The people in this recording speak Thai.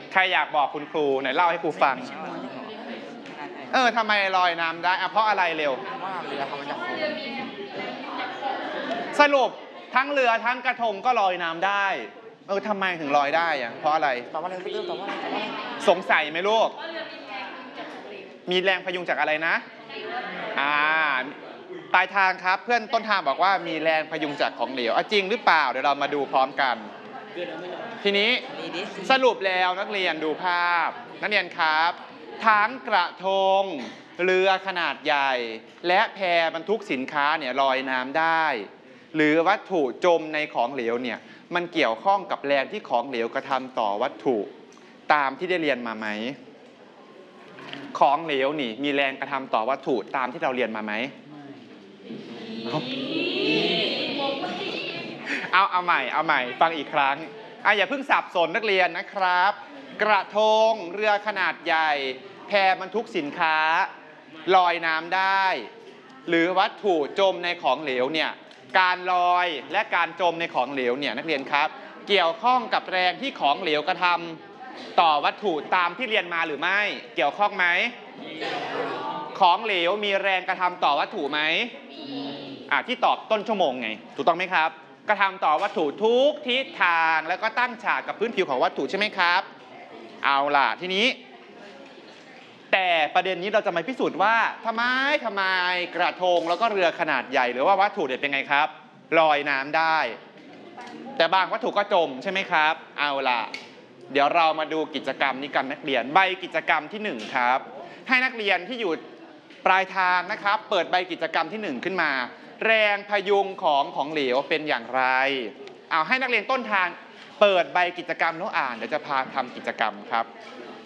ใครอยากบอกคุณครูไหนเล่าให้ครูฟังทำไมลอยน้ำได้เพราะอะไรเร็วว่าเรือทำมาจากโฟมสรุปทั้งเรือทั้งกระทงก็ลอยน้ำได้ทำไมถึงลอยได้เพราะอะไรตอบว่าอะไรพี่ตอบว่าอะไรสงสัยไหมลูกมีแรงพยุงจากอะไรนะปลายทางครับเพื่อนต้นทางบอกว่ามีแรงพยุงจากของเหลวจริงหรือเปล่าเดี๋ยวเรามาดูพร้อมกันทีนี้สรุปแล้วนักเรียนดูภาพนักเรียนครับทั้งกระทงเรือขนาดใหญ่และแพบรรทุกสินค้าเนี่ยลอยน้ำได้หรือวัตถุจมในของเหลวเนี่ยมันเกี่ยวข้องกับแรงที่ของเหลวกระทำต่อวัตถุตามที่ได้เรียนมาไหมของเหลวนี่มีแรงกระทำต่อวัตถุตามที่เราเรียนมาไหมเอาใหม่ฟังอีกครั้งอย่าเพิ่งสับสนนักเรียนนะครับกระทงเรือขนาดใหญ่แพบรรทุกสินค้าลอยน้ำได้หรือวัตถุจมในของเหลวเนี่ยการลอยและการจมในของเหลวเนี่ยนักเรียนครับเกี่ยวข้องกับแรงที่ของเหลวกระทำต่อวัตถุตามที่เรียนมาหรือไม่เกี่ยวข้องไหมของเหลวมีแรงกระทำต่อวัตถุไหมที่ตอบต้นชั่วโมงไงถูกต้องไหมครับกระทำต่อวัตถุทุกทิศทางแล้วก็ตั้งฉากกับพื้นผิวของวัตถุใช่ไหมครับเอาล่ะทีนี้แต่ประเด็นนี้เราจะมาพิสูจน์ว่าทำไมกระทงแล้วก็เรือขนาดใหญ่หรือว่าวัตถุเนี่ยเป็นไงครับลอยน้ำได้แต่บางวัตถุก็จมใช่ไหมครับเอาล่ะเดี๋ยวเรามาดูกิจกรรมนี้กันนักเรียนใบกิจกรรมที่1ครับให้นักเรียนที่อยู่ปลายทางนะครับเปิดใบกิจกรรมที่1ขึ้นมาแรงพยุงของเหลวเป็นอย่างไรเอาให้นักเรียนต้นทางเปิดใบกิจกรรมแล้วอ่านเดี๋ยวจะพาทำกิจกรรมครับ